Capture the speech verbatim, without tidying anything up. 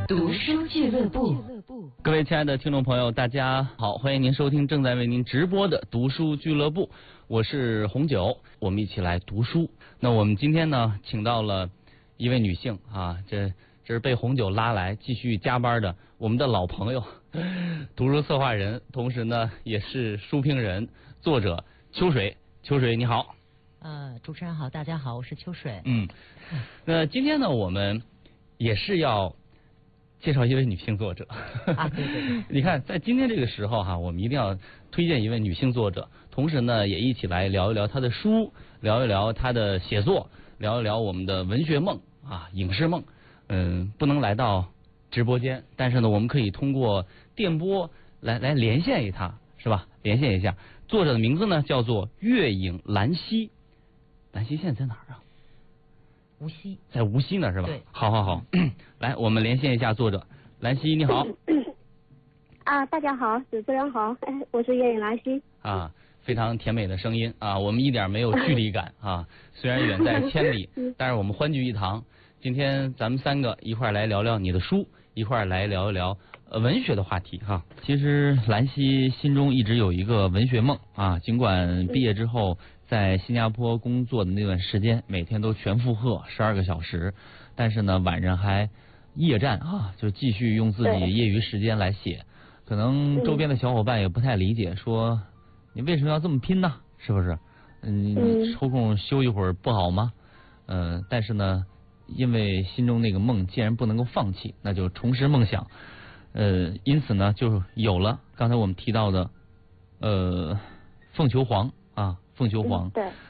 读书俱乐部， 各位亲爱的听众朋友，大家好，欢迎您收听正在为您直播的读书俱乐部，我是红九，我们一起来读书。那我们今天呢，请到了一位女性啊，这这是被红九拉来继续加班的我们的老朋友，读书策划人，同时呢也是书评人、作者秋水。秋水你好。 呃，主持人好，大家好，我是秋水。 嗯，那今天呢，我们也是要介绍一位女性作者啊，对对对。 你看，在今天这个时候哈，我们一定要推荐一位女性作者，同时呢，也一起来聊一聊她的书，聊一聊她的写作，聊一聊我们的文学梦啊，影视梦。嗯，不能来到直播间，但是呢，我们可以通过电波来来连线一她，是吧？连线一下。作者的名字呢叫做月影兰溪。兰溪现在在哪儿啊？ 无锡， 在无锡呢是吧？ 对， 好好好，来，我们连线一下作者兰溪，你好。 啊，大家好，主持人好，哎，我是月影兰溪。 啊，非常甜美的声音啊，我们一点没有距离感啊，虽然远在千里，但是我们欢聚一堂。今天咱们三个一块儿来聊聊你的书，一块儿来聊一聊呃文学的话题哈。其实兰溪心中一直有一个文学梦啊，尽管毕业之后在新加坡工作的那段时间，每天都全负荷十二个小时，但是呢晚上还夜战啊，就继续用自己业余时间来写。可能周边的小伙伴也不太理解，说你为什么要这么拼呢？是不是？嗯，你抽空休一会儿不好吗？嗯、呃，但是呢，因为心中那个梦既然不能够放弃，那就重拾梦想。呃，因此呢，就有了刚才我们提到的呃凤求凰啊，凤求凰。 对。